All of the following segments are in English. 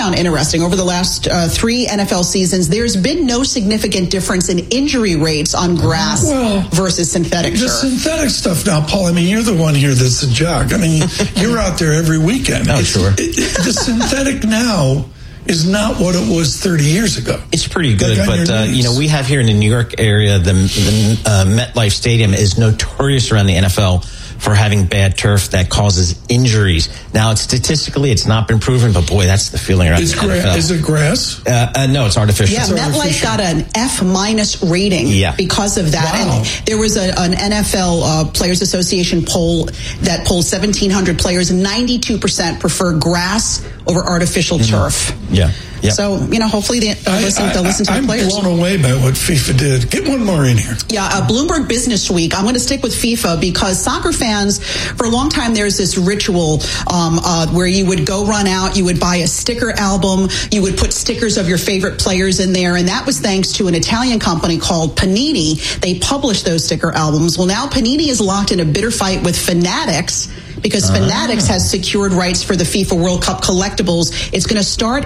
found interesting. Over the last 3 NFL seasons, there's been no significant difference in injury rates on grass versus synthetic turf. The synthetic stuff now, Paul, I mean, you're the one here that's a jock. I mean, you're out there every weekend. Oh, sure. The synthetic now is not what it was 30 years ago. It's pretty good, but we have here in the New York area, the MetLife Stadium is notorious around the NFL for having bad turf that causes injuries. Now, statistically, it's not been proven, but boy, that's the feeling around the NFL. Is it grass? No, it's artificial. Yeah, MetLife got an F- rating because of that. Wow. And there was an NFL Players Association poll that polled 1,700 players, and 92% prefer grass over artificial turf. Yeah. Yep. So, hopefully they'll listen to the players. I'm blown away by what FIFA did. Get one more in here. Yeah, Bloomberg Business Week. I'm going to stick with FIFA because soccer fans, for a long time, there's this ritual where you would go run out, you would buy a sticker album, you would put stickers of your favorite players in there, and that was thanks to an Italian company called Panini. They published those sticker albums. Well, now Panini is locked in a bitter fight with Fanatics, because Fanatics has secured rights for the FIFA World Cup collectibles. It's going to start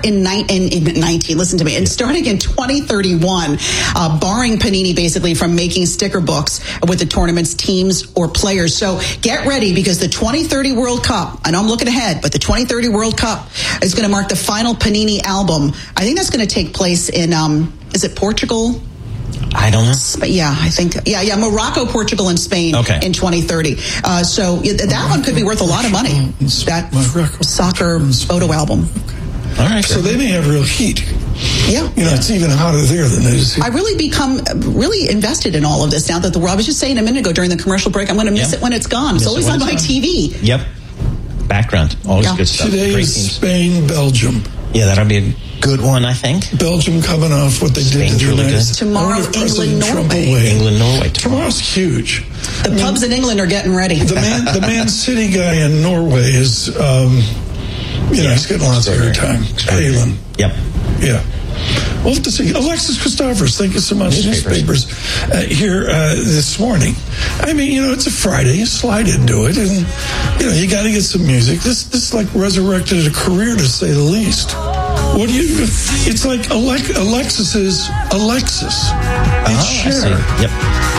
starting in 2031, barring Panini basically from making sticker books with the tournament's teams or players. So get ready, because the 2030 World Cup, I know I'm looking ahead, but the 2030 World Cup is going to mark the final Panini album. I think that's going to take place in, is it Portugal? I don't know. Yeah, I think. Yeah, Morocco, Portugal, and Spain in 2030. So that one could be worth a lot of money. That soccer photo album. All right. So they may have real heat. Yeah. It's even hotter there than it is here. I really become really invested in all of this now that I was just saying a minute ago during the commercial break, I'm going to miss it when it's gone. It's always on my TV. Yep. Background. Always good stuff. Today Great is teams. Spain, Belgium. Yeah, that'll be a good one, I think. Belgium coming off what they did to the United States. Tomorrow, England, Norway. England-Norway. Tomorrow's huge. The pubs in England are getting ready. The Man City guy in Norway is, he's getting lots of airtime. Palin. Yep. Yeah. We'll have to see. Alexis Christophers, thank you so much. Newspapers here this morning. I mean, it's a Friday. You slide into it, and you got to get some music. This like resurrected a career, to say the least. What do you? It's like Alexis's Alexis. It's Cher. Yep.